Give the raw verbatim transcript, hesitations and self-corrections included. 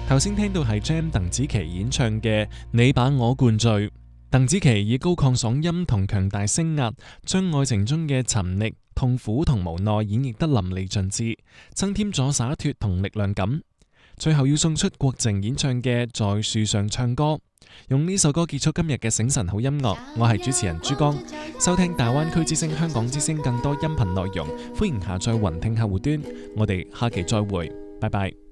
頭先聽到係 Jam 鄧紫棋演唱嘅《你把我灌醉》，鄧紫棋以高亢嗓音同強大聲壓，將愛情中嘅沉溺、痛苦同無奈演繹得淋漓盡致，增添咗灑脫同力量感。最後要送出郭靜演唱嘅《在樹上唱歌》，用呢首歌結束今日嘅醒晨好音樂。我係主持人珠江，收聽大灣區之聲、香港之聲更多音頻內容，歡迎下載雲聽客戶端。我哋下期再會，拜拜。